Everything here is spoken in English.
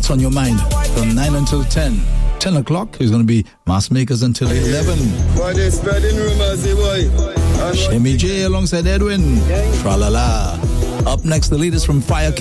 what's on your mind from 9 until 10. 10 o'clock is going to be Mass Makers until 11. Boy, they spreading rumors, boy. Shemi J alongside Edwin. Tra-la-la. Up next, the leaders from Fire